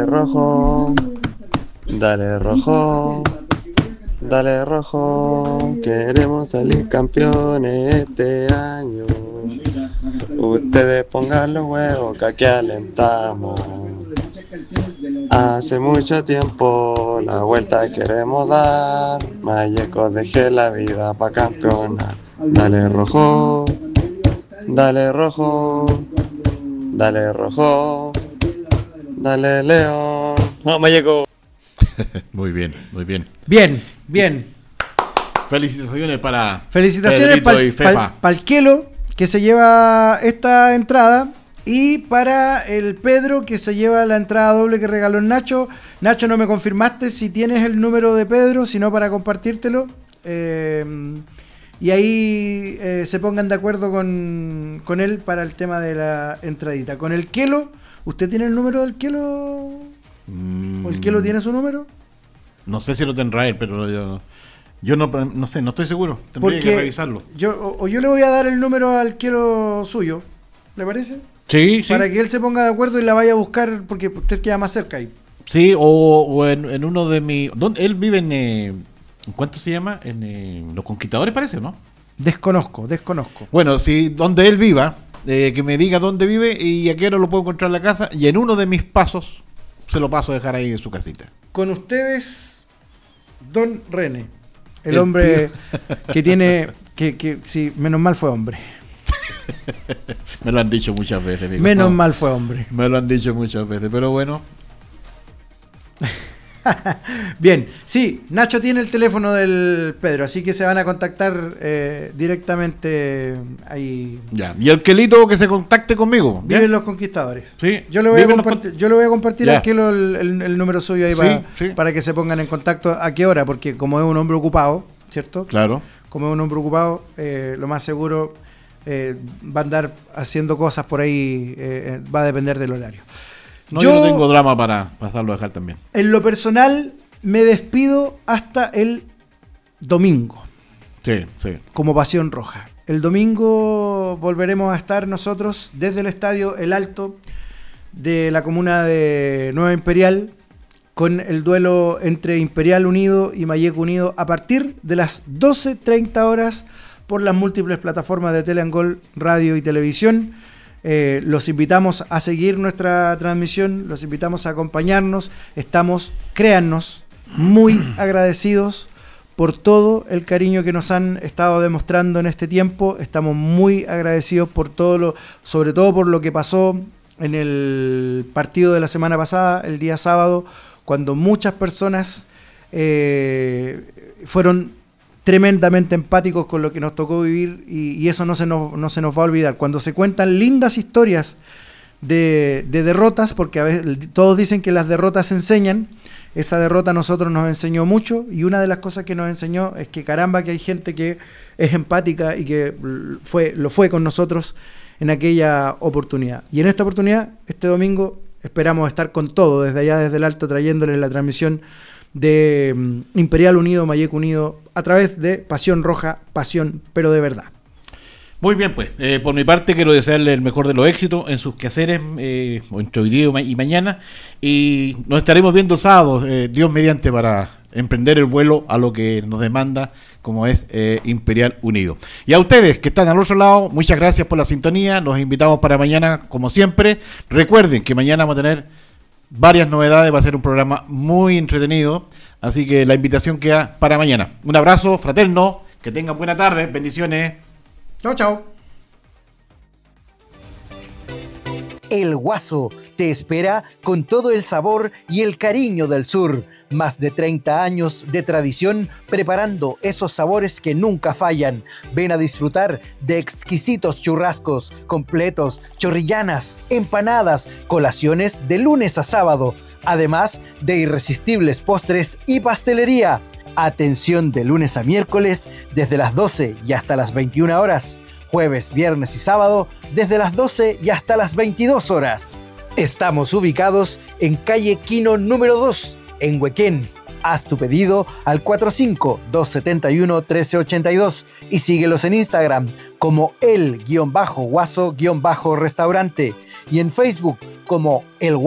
rojo, dale rojo, dale rojo, queremos salir campeones este año. Ustedes pongan los huevos que aquí alentamos. Hace mucho tiempo la vuelta queremos dar. Malleco, dejé la vida pa' campeonar. Dale rojo, dale rojo, dale rojo, dale León. ¡Vamos, Malleco! Muy bien, muy bien. Bien, bien. Felicitaciones para para el Kelo, que se lleva esta entrada, y para el Pedro, que se lleva la entrada doble que regaló el Nacho. Nacho, no me confirmaste si tienes el número de Pedro, sino para compartírtelo. Y ahí se pongan de acuerdo con él para el tema de la entradita. Con el Kelo, ¿usted tiene el número del Kelo? ¿O el Kelo tiene su número? No sé si lo tendrá él, pero yo no sé, no estoy seguro. Tendría que revisarlo. Yo le voy a dar el número al Kelo suyo, ¿le parece? Sí, para que él se ponga de acuerdo y la vaya a buscar, porque usted queda más cerca ahí. Sí, o en uno de mis... Él vive en... ¿Cuánto se llama? En Los Conquistadores, parece, ¿no? Desconozco. Bueno, si donde él viva, que me diga dónde vive y a qué hora lo puedo encontrar en la casa, y en uno de mis pasos se lo paso a dejar ahí en su casita. Con ustedes, Don René, el hombre que tiene... que sí, menos mal fue hombre. Me lo han dicho muchas veces, amigo. Menos mal fue hombre. Me lo han dicho muchas veces, pero bueno. Bien, sí, Nacho tiene el teléfono del Pedro, así que se van a contactar directamente ahí. Ya, y el Kelito que se contacte conmigo. Vive en Los Conquistadores. Sí. Yo le voy a compartir al Kelo el número suyo ahí para que se pongan en contacto. ¿A qué hora? Porque como es un hombre ocupado, ¿cierto? Claro. Como es un hombre ocupado, lo más seguro va a andar haciendo cosas por ahí, va a depender del horario. Yo no tengo drama para pasarlo a dejar también. En lo personal, me despido hasta el domingo. Sí. Como Pasión Roja. El domingo volveremos a estar nosotros desde el estadio El Alto de la comuna de Nueva Imperial, con el duelo entre Imperial Unido y Malleco Unido a partir de las 12:30 horas por las múltiples plataformas de Teleangol, radio y televisión. Los invitamos a seguir nuestra transmisión, los invitamos a acompañarnos. Estamos, créannos, muy agradecidos por todo el cariño que nos han estado demostrando en este tiempo. Estamos muy agradecidos por sobre todo por lo que pasó en el partido de la semana pasada, el día sábado, cuando muchas personas fueron tremendamente empáticos con lo que nos tocó vivir, y eso no se nos va a olvidar. Cuando se cuentan lindas historias de derrotas, porque a veces todos dicen que las derrotas enseñan, esa derrota a nosotros nos enseñó mucho, y una de las cosas que nos enseñó es que caramba que hay gente que es empática y que lo fue con nosotros en aquella oportunidad. Y en esta oportunidad, este domingo, esperamos estar con todo desde allá, desde el Alto, trayéndoles la transmisión de Imperial Unido, Malleco Unido, a través de Pasión Roja, pasión, pero de verdad. Muy bien, pues, por mi parte quiero desearle el mejor de los éxitos en sus quehaceres, entre hoy día y mañana, y nos estaremos viendo el sábado, Dios mediante, para emprender el vuelo a lo que nos demanda, como es Imperial Unido. Y a ustedes que están al otro lado, muchas gracias por la sintonía, los invitamos para mañana, como siempre. Recuerden que mañana vamos a tener varias novedades, va a ser un programa muy entretenido, así que la invitación queda para mañana. Un abrazo fraterno, que tengan buena tarde, bendiciones. Chao. El Guaso te espera con todo el sabor y el cariño del sur. Más de 30 años de tradición preparando esos sabores que nunca fallan. Ven a disfrutar de exquisitos churrascos, completos, chorrillanas, empanadas, colaciones de lunes a sábado. Además de irresistibles postres y pastelería. Atención de lunes a miércoles desde las 12 y hasta las 21 horas. Jueves, viernes y sábado desde las 12 y hasta las 22 horas. Estamos ubicados en calle Quino número 2, en Huequén. Haz tu pedido al 45-271-1382 y síguelos en Instagram como el-guaso-restaurante y en Facebook como el